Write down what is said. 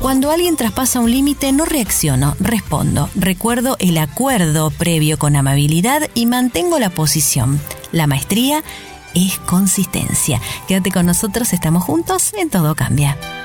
Cuando alguien traspasa un límite, no reacciono, respondo. Recuerdo el acuerdo previo con amabilidad y mantengo la posición. La maestría es consistencia. Quédate con nosotros, estamos juntos, en Todo Cambia.